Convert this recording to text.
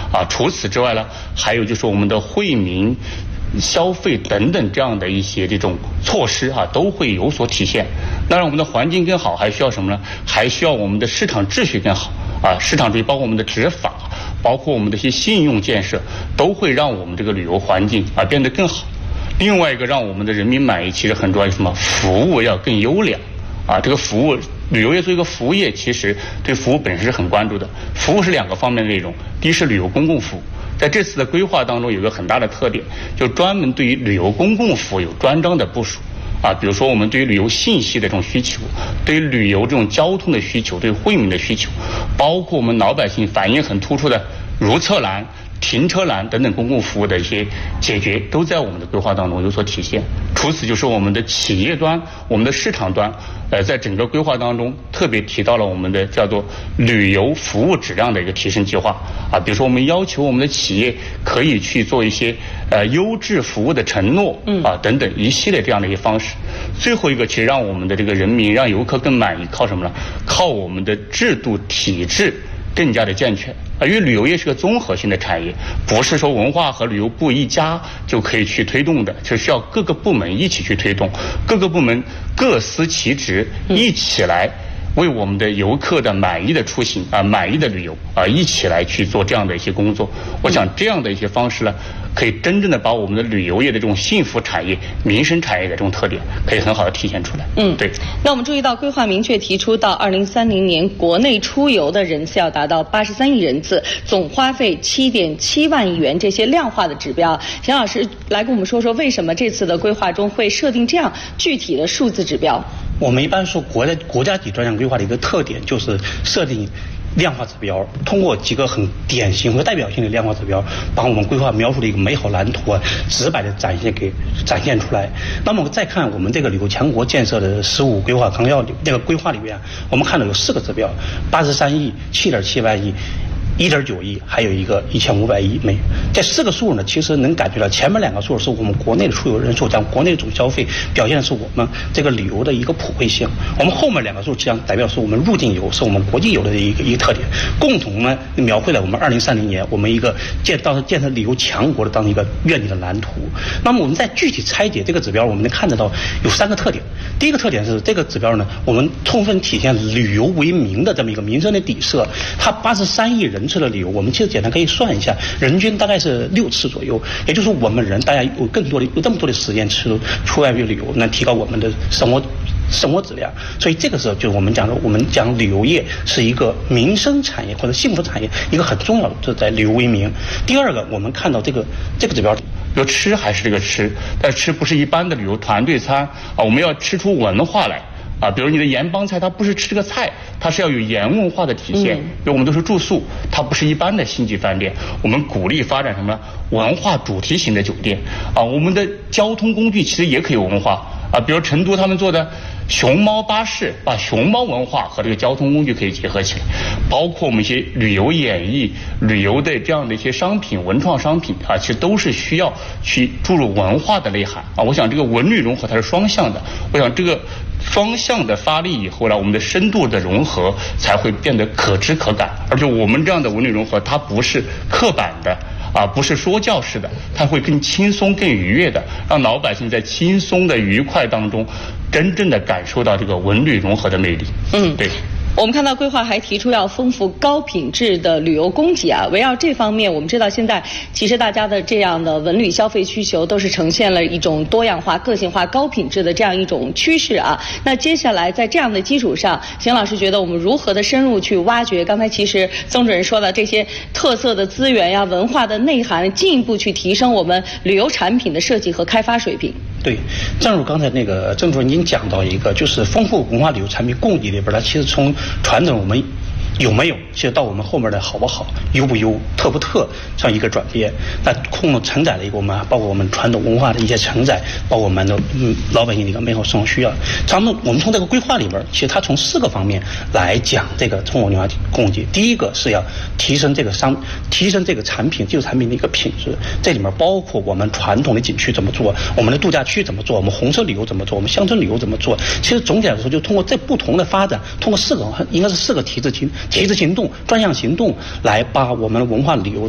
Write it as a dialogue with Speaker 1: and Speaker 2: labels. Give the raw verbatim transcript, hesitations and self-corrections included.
Speaker 1: 啊。除此之外呢，还有就是我们的惠民消费等等这样的一些这种措施啊，都会有所体现。当然，我们的环境更好，还需要什么呢？还需要我们的市场秩序更好啊。市场秩序包括我们的执法，包括我们的一些信用建设，都会让我们这个旅游环境啊变得更好。另外一个让我们的人民满意，其实很重要，什么？服务要更优良啊。这个服务，旅游业作为一个服务业，其实对服务本身是很关注的。服务是两个方面的内容，第一是旅游公共服务。在这次的规划当中，有一个很大的特点，就专门对于旅游公共服务有专章的部署啊。比如说，我们对于旅游信息的这种需求，对于旅游这种交通的需求，对于惠民的需求，包括我们老百姓反映很突出的如厕栏、停车栏等等公共服务的一些解决，都在我们的规划当中有所体现。除此就是我们的企业端、我们的市场端，呃，在整个规划当中特别提到了我们的叫做旅游服务质量的一个提升计划啊。比如说，我们要求我们的企业可以去做一些呃优质服务的承诺啊等等一系列这样的一些方式。最后一个，其实让我们的这个人民、让游客更满意，靠什么呢？靠我们的制度体制更加的健全啊，因为旅游业是个综合性的产业，不是说文化和旅游部一家就可以去推动的，是需要各个部门一起去推动，各个部门各司其职，一起来为我们的游客的满意的出行啊、满意的旅游啊，一起来去做这样的一些工作。我想这样的一些方式呢，可以真正的把我们的旅游业的这种幸福产业、民生产业的这种特点，可以很好的体现出来。
Speaker 2: 嗯，
Speaker 1: 对。
Speaker 2: 那我们注意到规划明确提出，到二零三零年，国内出游的人次要达到八十三亿人次，总花费七点七万亿元，这些量化的指标。田老师来跟我们说说，为什么这次的规划中会设定这样具体的数字指标？
Speaker 3: 我们一般说国家国家级专项规划的一个特点就是设定量化指标，通过几个很典型和代表性的量化指标，把我们规划描述的一个美好蓝图啊，直白的展现给展现出来。那么再看我们这个旅游强国建设的十五规划纲要里这个规划里面，我们看到有四个指标：八十三亿、七点七万亿、一点九亿，还有一个一千五百亿美元。这四个数呢，其实能感觉到前面两个数是我们国内的出游人数，将国内的总消费，表现的是我们这个旅游的一个普惠性。我们后面两个数实际上代表是我们入境游，是我们国际游的一个一个特点，共同呢描绘了我们二零三零年我们一个建到建设旅游强国的当一个愿景的蓝图。那么我们在具体拆解这个指标，我们能看得到有三个特点。第一个特点是这个指标呢，我们充分体现旅游为民的这么一个民生的底色。它八十三亿人次的旅游，我们其实简单可以算一下，人均大概是六次左右，也就是我们人大家有更多的有这么多的时间出出外旅游，能提高我们的生活生活质量。所以这个时候就是我们讲的，我们讲旅游业是一个民生产业或者幸福产业一个很重要的，就是在旅游为民。第二个，我们看到这个这个指标，
Speaker 1: 就吃还是这个吃，但吃不是一般的旅游团队餐啊，我们要吃出文化来。啊，比如你的盐帮菜，它不是吃这个菜，它是要有盐文化的体现。因为我们都是住宿，它不是一般的星级饭店。我们鼓励发展什么文化主题型的酒店啊，我们的交通工具其实也可以文化啊，比如成都他们做的熊猫巴士，把熊猫文化和这个交通工具可以结合起来，包括我们一些旅游演绎、旅游的这样的一些商品、文创商品啊，其实都是需要去注入文化的内涵啊。我想这个文旅融合它是双向的，我想这个双向的发力以后呢，我们的深度的融合才会变得可知可感。而且我们这样的文旅融合，它不是刻板的啊，不是说教式的，它会更轻松、更愉悦的，让老百姓在轻松的愉快当中，真正的感受到这个文旅融合的魅力。
Speaker 2: 嗯，
Speaker 1: 对。
Speaker 2: 我们看到规划还提出要丰富高品质的旅游供给啊，围绕这方面，我们知道现在其实大家的这样的文旅消费需求都是呈现了一种多样化、个性化、高品质的这样一种趋势啊。那接下来在这样的基础上，邢老师觉得我们如何的深入去挖掘？刚才其实曾主任说了这些特色的资源呀、文化的内涵，进一步去提升我们旅游产品的设计和开发水平。
Speaker 3: 对，正如刚才那个郑主任您讲到一个，就是丰富文化旅游产品供给里边，它其实从传统我们有没有，其实到我们后面的好不好、优不优、特不特这样一个转变，那空承载了一个我们包括我们传统文化的一些承载，包括我们的嗯老百姓的一个美好生活需要。咱们我们从这个规划里边，其实它从四个方面来讲这个中国文化供给。第一个是要提升这个商，提升这个产品技术产品的一个品质，这里面包括我们传统的景区怎么做，我们的度假区怎么做，我们红色旅游怎么做，我们乡村旅游怎么做。其实总体来说，就通过这不同的发展，通过四个应该是四个提质行提质行动、专项行动，来把我们文化旅游